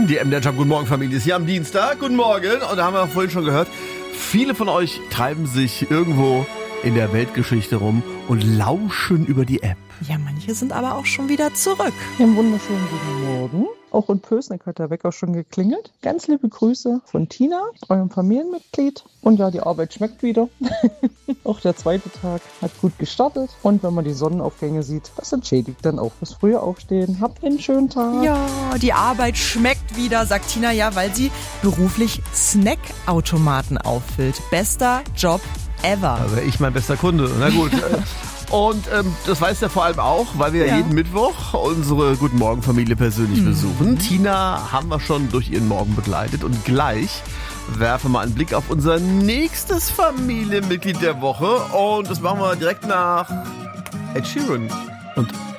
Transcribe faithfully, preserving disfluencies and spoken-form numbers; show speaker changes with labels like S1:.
S1: Die M D R Jump Guten Morgen Familie ist hier am Dienstag. Guten Morgen. Und da haben wir vorhin schon gehört, viele von euch treiben sich irgendwo in der Weltgeschichte rum und lauschen über die App.
S2: Ja, manche sind aber auch schon wieder zurück.
S3: Einen wunderschönen guten Morgen. Auch in Pößneck hat der Wecker schon geklingelt. Ganz liebe Grüße von Tina, eurem Familienmitglied. Und ja, die Arbeit schmeckt wieder. Auch der zweite Tag hat gut gestartet. Und wenn man die Sonnenaufgänge sieht, das entschädigt dann auch das frühe Aufstehen. Habt einen schönen Tag.
S2: Ja, die Arbeit schmeckt wieder, sagt Tina, ja, weil sie beruflich Snackautomaten auffüllt. Bester Job ever.
S1: Da wäre ich mein bester Kunde. Na gut. Und ähm, das weiß er vor allem auch, weil wir ja. jeden Mittwoch unsere Guten Morgen Familie persönlich mhm. besuchen. Tina haben wir schon durch ihren Morgen begleitet und gleich werfen wir einen Blick auf unser nächstes Familienmitglied der Woche und das machen wir direkt nach Ed Sheeran und